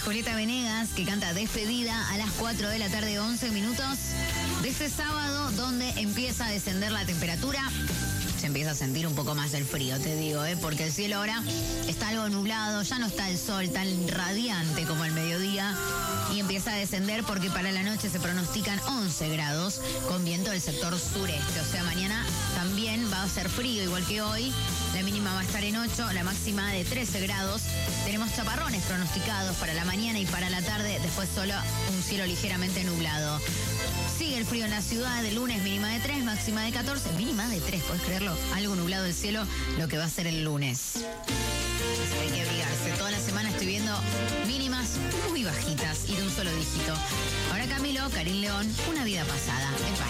Julieta Venegas, que canta Despedida a las 4 de la tarde, 11 minutos de este sábado, donde empieza a descender la temperatura. Se empieza a sentir un poco más el frío, te digo, porque el cielo ahora está algo nublado, ya no está el sol tan radiante como el mediodía, y empieza a descender porque para la noche se pronostican 11 grados con viento del sector sureste. O sea, mañana también va a ser frío, igual que hoy. La mínima va a estar en 8, la máxima de 13 grados. Tenemos chaparrones pronosticados para la mañana y para la tarde, después solo un cielo ligeramente nublado. Sigue el frío en la ciudad, el lunes mínima de 3, máxima de 14, mínima de 3, ¿puedes creerlo? Algo nublado el cielo, lo que va a ser el lunes. Así que hay que abrigarse. Toda la semana estoy viendo mínimas muy bajitas y de un solo dígito. Ahora Camilo, Karim León, Una vida pasada.